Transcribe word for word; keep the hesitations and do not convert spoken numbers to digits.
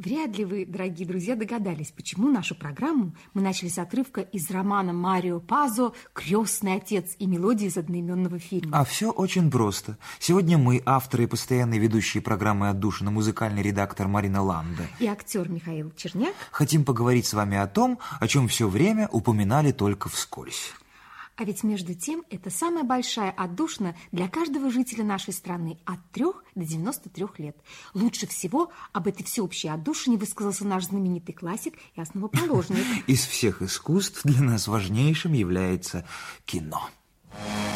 Вряд ли вы, дорогие друзья, догадались, почему нашу программу мы начали с отрывка из романа Марио Пазо «Крестный отец» и мелодии из одноименного фильма. А все очень просто. Сегодня мы, авторы и постоянные ведущие программы «Отдушина», музыкальный редактор Марина Ланда и актер Михаил Черняк, хотим поговорить с вами о том, о чем все время упоминали только вскользь. А ведь между тем это самая большая отдушина для каждого жителя нашей страны от трёх до девяноста трёх лет. Лучше всего об этой всеобщей отдушине высказался наш знаменитый классик и основоположник. Из всех искусств для нас важнейшим является кино.